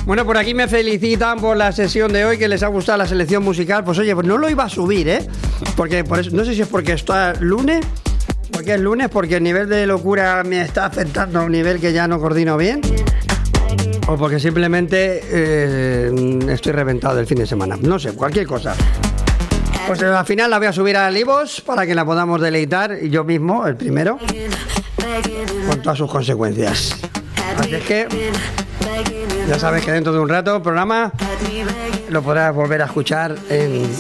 Bueno, por aquí me felicitan por la sesión de hoy, que les ha gustado la selección musical. Pues oye, pues no lo iba a subir, porque por eso, no sé si es porque está lunes, porque es lunes, porque el nivel de locura me está afectando a un nivel que ya no coordino bien, o porque simplemente estoy reventado del fin de semana. No sé, cualquier cosa. Pues al final la voy a subir al iVoox para que la podamos deleitar, y yo mismo, el primero, con todas sus consecuencias. Así es que ya sabes que dentro de un rato el programa lo podrás volver a escuchar en